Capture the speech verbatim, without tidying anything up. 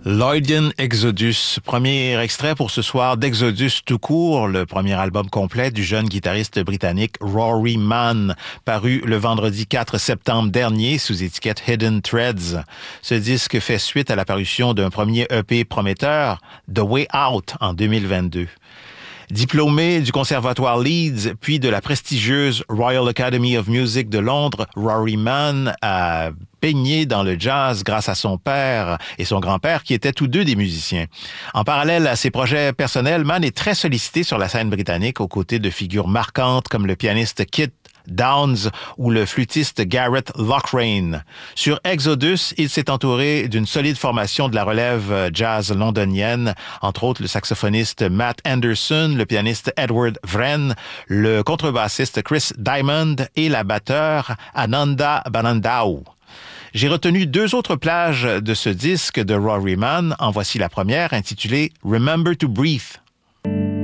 Lloydian Exodus, premier extrait pour ce soir d'Exodus tout court, le premier album complet du jeune guitariste britannique Rory Mann, paru le vendredi quatre septembre dernier sous étiquette Hidden Threads. Ce disque fait suite à la parution d'un premier E P prometteur, The Way Out, en deux mille vingt-deux. Diplômé du Conservatoire Leeds, puis de la prestigieuse Royal Academy of Music de Londres, Rory Mann a baigné dans le jazz grâce à son père et son grand-père qui étaient tous deux des musiciens. En parallèle à ses projets personnels, Mann est très sollicité sur la scène britannique aux côtés de figures marquantes comme le pianiste Kit Downs ou le flûtiste Garrett Loughrane. Sur Exodus, il s'est entouré d'une solide formation de la relève jazz londonienne, entre autres le saxophoniste Matt Anderson, le pianiste Edward Wren, le contrebassiste Chris Diamond et la batteure Ananda Banandau. J'ai retenu deux autres plages de ce disque de Rory Mann. En voici la première, intitulée Remember to Breathe.